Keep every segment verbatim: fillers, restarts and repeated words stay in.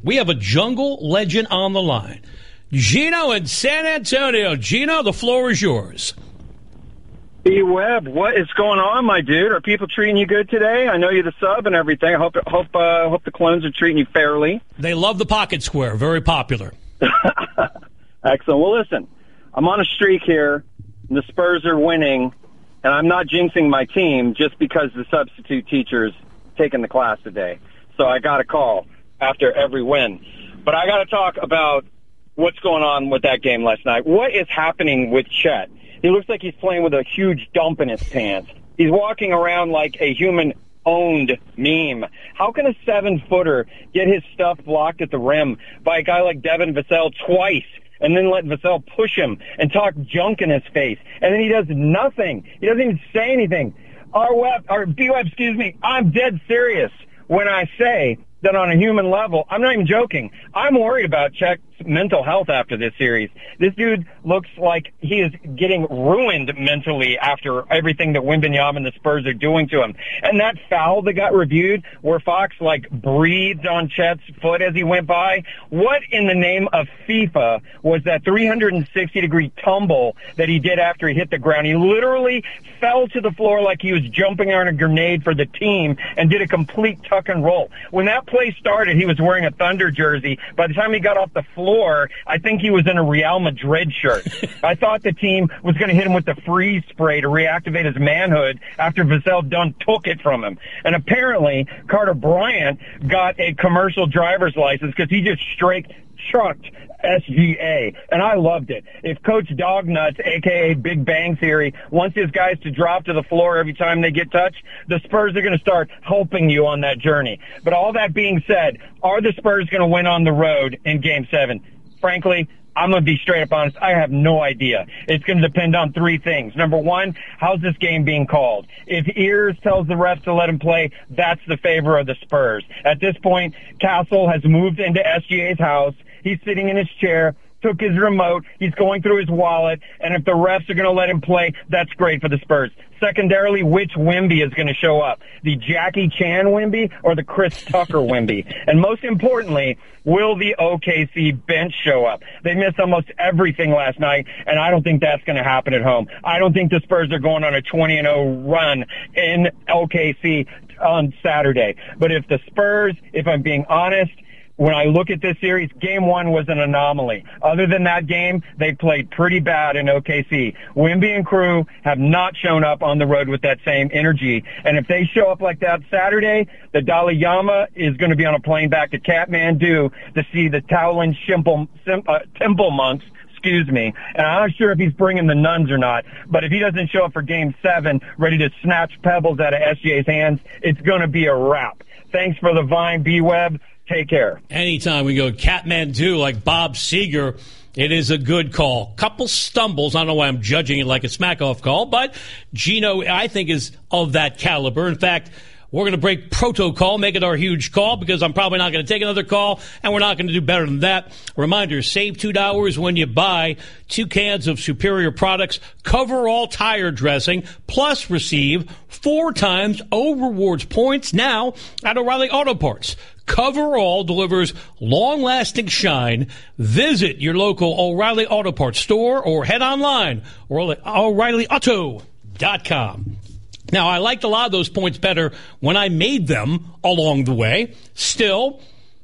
We have a jungle legend on the line. Gino in San Antonio. Gino, the floor is yours. B-Web, what is going on, my dude? Are people treating you good today? I know you're the sub and everything. I hope hope uh, hope the clones are treating you fairly. They love the pocket square. Very popular. Excellent. Well, listen, I'm on a streak here. And the Spurs are winning, and I'm not jinxing my team just because the substitute teacher's taking the class today. So I got a call after every win. But I got to talk about what's going on with that game last night. What is happening with Chet? He looks like he's playing with a huge dump in his pants. He's walking around like a human-owned meme. How can a seven-footer get his stuff blocked at the rim by a guy like Devin Vassell twice and then let Vassell push him and talk junk in his face? And then he does nothing. He doesn't even say anything. R Web, or B-Web, excuse me, I'm dead serious when I say that on a human level, I'm not even joking. I'm worried about Chet's mental health after this series. This dude looks like he is getting ruined mentally after everything that Wembanyama and the Spurs are doing to him. And that foul that got reviewed where Fox, like, breathed on Chet's foot as he went by, what in the name of FIFA was that three hundred sixty degree tumble that he did after he hit the ground? He literally fell to the floor like he was jumping on a grenade for the team and did a complete tuck and roll. When that play started, he was wearing a Thunder jersey. By the time he got off the floor, I think he was in a Real Madrid shirt. I thought the team was going to hit him with the freeze spray to reactivate his manhood after Vassell Dunn took it from him. And apparently, Carter Bryant got a commercial driver's license because he just straight trucked S G A, and I loved it. If Coach Dognuts, a k a. Big Bang Theory, wants his guys to drop to the floor every time they get touched, the Spurs are going to start helping you on that journey. But all that being said, are the Spurs going to win on the road in Game seven? Frankly, I'm going to be straight up honest. I have no idea. It's going to depend on three things. Number one, how's this game being called? If Ears tells the refs to let him play, that's the favor of the Spurs. At this point, Castle has moved into S G A's house. He's sitting in his chair, took his remote, he's going through his wallet, and if the refs are going to let him play, that's great for the Spurs. Secondarily, which Wemby is going to show up? The Jackie Chan Wemby or the Chris Tucker Wemby? And most importantly, will the O K C bench show up? They missed almost everything last night, and I don't think that's going to happen at home. I don't think the Spurs are going on a twenty and oh run in O K C on Saturday. But if the Spurs, if I'm being honest, when I look at this series, game one was an anomaly. Other than that game, they played pretty bad in O K C. Wemby and crew have not shown up on the road with that same energy. And if they show up like that Saturday, the Dalai Lama is going to be on a plane back to Kathmandu to see the Taolin Shimple, Sim, uh, Temple monks. Excuse me. And I'm not sure if he's bringing the nuns or not. But if he doesn't show up for game seven, ready to snatch pebbles out of S G A's hands, it's going to be a wrap. Thanks for the Vine, B-Web. Take care. Anytime we go Kathmandu like Bob Seger, it is a good call. Couple stumbles. I don't know why I'm judging it like a smack-off call, but Gino, I think, is of that caliber. In fact, we're going to break protocol, make it our huge call, because I'm probably not going to take another call, and we're not going to do better than that. Reminder, save two dollars when you buy two cans of Superior Products Coverall Tire Dressing, plus receive four times O Rewards points now at O'Reilly Auto Parts. Coverall delivers long-lasting shine. Visit your local O'Reilly Auto Parts store or head online or O'Reilly Auto dot com. Now, I liked a lot of those points better when I made them along the way. Still,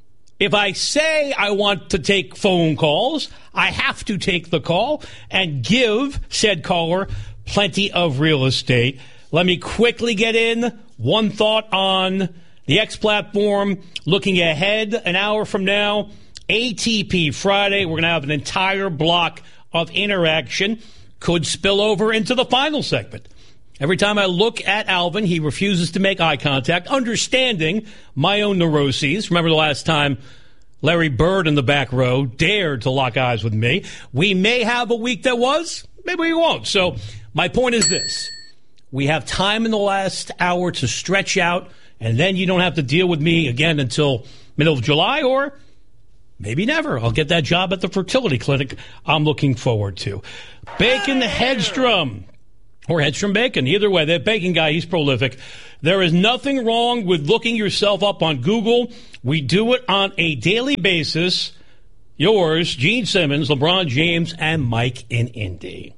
if I say I want to take phone calls, I have to take the call and give said caller plenty of real estate. Let me quickly get in one thought on the X platform. Looking ahead an hour from now, A T P Friday, we're going to have an entire block of interaction. Could spill over into the final segment. Every time I look at Alvin, he refuses to make eye contact, understanding my own neuroses. Remember the last time Larry Bird in the back row dared to lock eyes with me? We may have a week that was, maybe we won't. So my point is this. We have time in the last hour to stretch out, and then you don't have to deal with me again until middle of July, or maybe never. I'll get that job at the fertility clinic I'm looking forward to. Bacon Headstrom or Hedstrom Bacon. Either way, that bacon guy, he's prolific. There is nothing wrong with looking yourself up on Google. We do it on a daily basis. Yours, Gene Simmons, LeBron James, and Mike in Indy.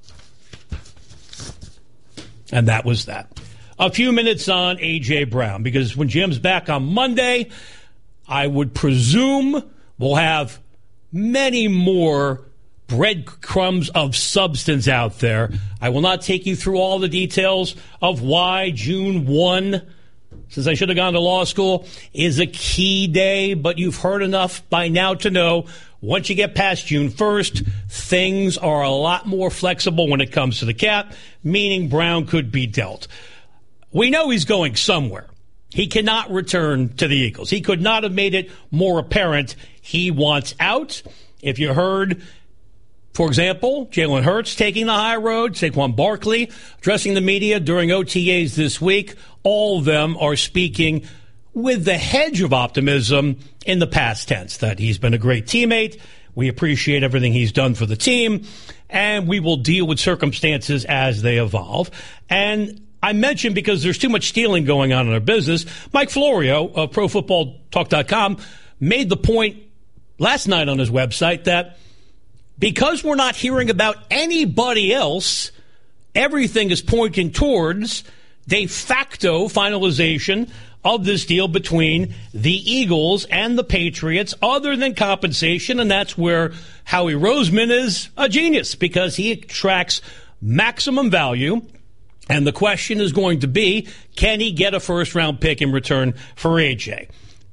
And that was that. A few minutes on A J. Brown, because when Jim's back on Monday, I would presume we'll have many more breadcrumbs of substance out there. I will not take you through all the details of why June first, since I should have gone to law school, is a key day, but you've heard enough by now to know once you get past June first, things are a lot more flexible when it comes to the cap, meaning Brown could be dealt. We know he's going somewhere. He cannot return to the Eagles. He could not have made it more apparent he wants out. If you heard, for example, Jalen Hurts taking the high road, Saquon Barkley addressing the media during O T As this week, all of them are speaking with the hedge of optimism in the past tense, that he's been a great teammate. We appreciate everything he's done for the team, and we will deal with circumstances as they evolve. And I mentioned, because there's too much stealing going on in our business, Mike Florio of Pro Football Talk dot com made the point last night on his website that because we're not hearing about anybody else, everything is pointing towards de facto finalization of this deal between the Eagles and the Patriots, other than compensation, and that's where Howie Roseman is a genius, because he extracts maximum value. And the question is going to be, can he get a first-round pick in return for A J?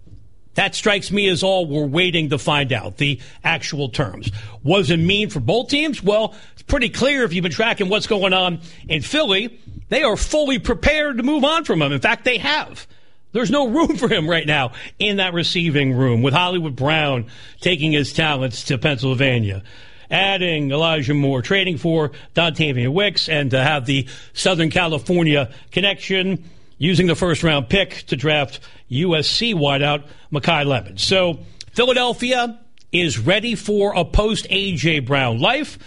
That strikes me as all we're waiting to find out, the actual terms. What does it mean for both teams? Well, it's pretty clear if you've been tracking what's going on in Philly. They are fully prepared to move on from him. In fact, they have. There's no room for him right now in that receiving room, with Hollywood Brown taking his talents to Pennsylvania, adding Elijah Moore, trading for Dontavian Wicks, and to have the Southern California connection, using the first-round pick to draft U S C wideout Mekhi Lemon. So Philadelphia is ready for a post-A J. Brown life.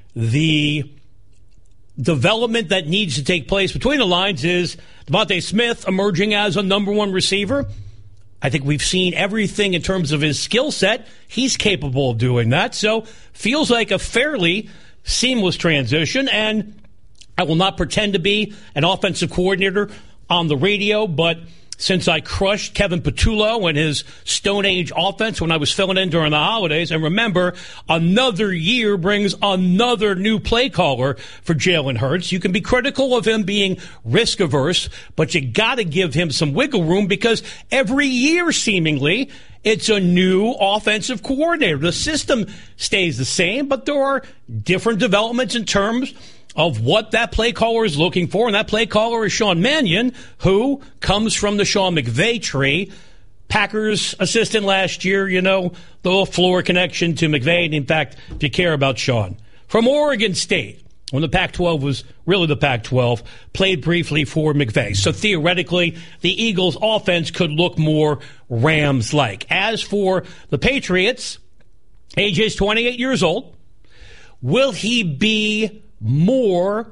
The development that needs to take place between the lines is Devontae Smith emerging as a number one receiver. I think we've seen everything in terms of his skill set. He's capable of doing that. So feels like a fairly seamless transition. And I will not pretend to be an offensive coordinator on the radio, but since I crushed Kevin Patullo and his Stone Age offense when I was filling in during the holidays, and remember, another year brings another new play caller for Jalen Hurts. You can be critical of him being risk-averse, but you got to give him some wiggle room, because every year, seemingly, it's a new offensive coordinator. The system stays the same, but there are different developments in terms of what that play caller is looking for, and that play caller is Sean Mannion, who comes from the Sean McVay tree. Packers assistant last year, you know, the little floor connection to McVay. And in fact, if you care about Sean, from Oregon State, when the Pac twelve was really the Pac twelve, played briefly for McVay. So theoretically, the Eagles' offense could look more Rams-like. As for the Patriots, A J's twenty-eight years old. Will he be more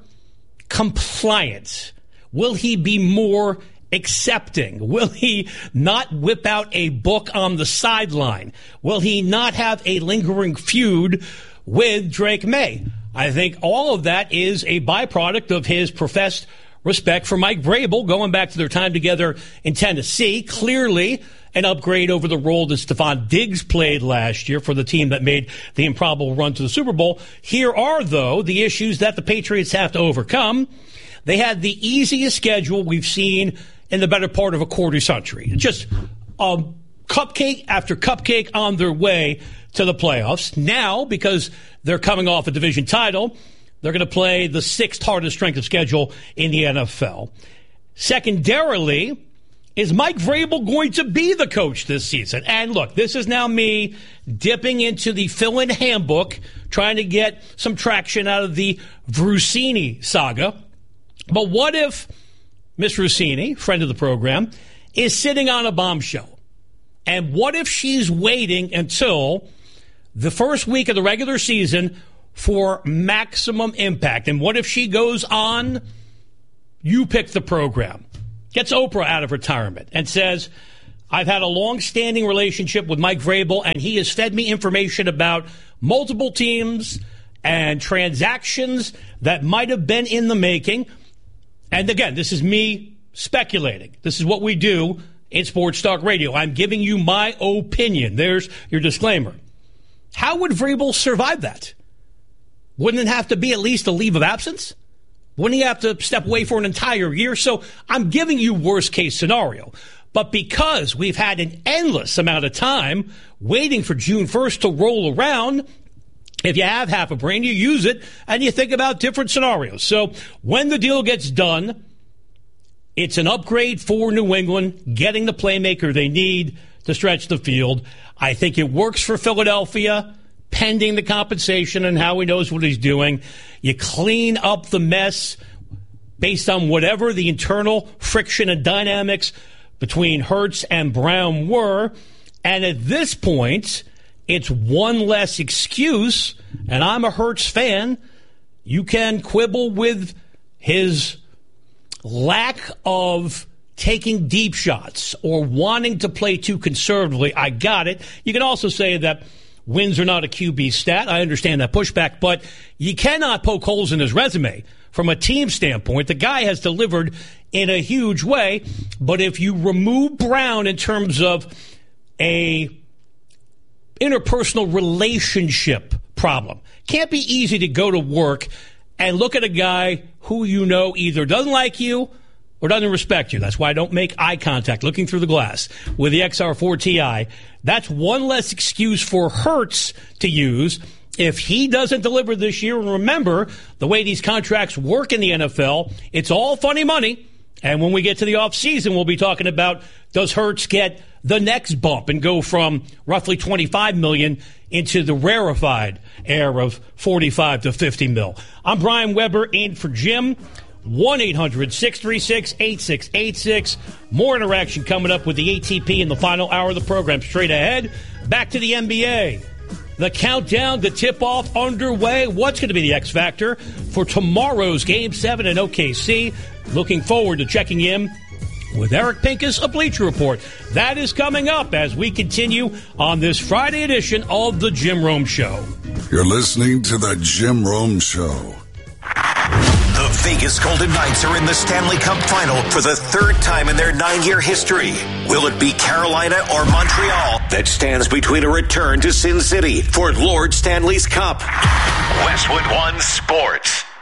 compliant? Will he be more accepting? Will he not whip out a book on the sideline? Will he not have a lingering feud with Drake May? I think all of that is a byproduct of his professed respect for Mike Vrabel, going back to their time together in Tennessee. Clearly an upgrade over the role that Stephon Diggs played last year for the team that made the improbable run to the Super Bowl. Here are, though, the issues that the Patriots have to overcome. They had the easiest schedule we've seen in the better part of a quarter century. Just a cupcake after cupcake on their way to the playoffs. Now, because they're coming off a division title, they're going to play the sixth hardest strength of schedule in the N F L. Secondarily, is Mike Vrabel going to be the coach this season? And look, this is now me dipping into the fill-in handbook, trying to get some traction out of the Vrusini saga. But what if Miss Vrusini, friend of the program, is sitting on a bombshell? And what if she's waiting until the first week of the regular season for maximum impact. And what if she goes on? You pick the program. Gets Oprah out of retirement and says, I've had a long-standing relationship with Mike Vrabel, and he has fed me information about multiple teams and transactions that might have been in the making. And again, this is me speculating. This is what we do in Sports Talk Radio. I'm giving you my opinion. There's your disclaimer. How would Vrabel survive that? Wouldn't it have to be at least a leave of absence? Wouldn't he have to step away for an entire year? So I'm giving you worst-case scenario. But because we've had an endless amount of time waiting for June first to roll around, if you have half a brain, you use it and you think about different scenarios. So when the deal gets done, it's an upgrade for New England, getting the playmaker they need to stretch the field. I think it works for Philadelphia, pending the compensation and how he knows what he's doing. You clean up the mess based on whatever the internal friction and dynamics between Hurts and Brown were. And at this point, it's one less excuse, and I'm a Hurts fan. You can quibble with his lack of taking deep shots or wanting to play too conservatively. I got it. You can also say that wins are not a Q B stat. I understand that pushback, but you cannot poke holes in his resume. From a team standpoint, the guy has delivered in a huge way, but if you remove Brown in terms of a interpersonal relationship problem, can't be easy to go to work and look at a guy who you know either doesn't like you or doesn't respect you. That's why I don't make eye contact looking through the glass with the X R four T I. That's one less excuse for Hurts to use if he doesn't deliver this year. And remember, the way these contracts work in the N F L, it's all funny money. And when we get to the offseason, we'll be talking about, does Hurts get the next bump and go from roughly twenty-five million dollars into the rarefied air of forty-five to fifty mil. I'm Brian Weber in for Jim. one eight hundred six three six eight six eight six. More interaction coming up with the A T P in the final hour of the program. Straight ahead, back to the N B A. The countdown to tip-off underway. What's going to be the X factor for tomorrow's Game seven in O K C? Looking forward to checking in with Eric Pincus, a Bleacher Report. That is coming up as we continue on this Friday edition of The Jim Rome Show. You're listening to The Jim Rome Show. The Vegas Golden Knights are in the Stanley Cup Final for the third time in their nine-year history. Will it be Carolina or Montreal that stands between a return to Sin City for Lord Stanley's Cup? Westwood One Sports.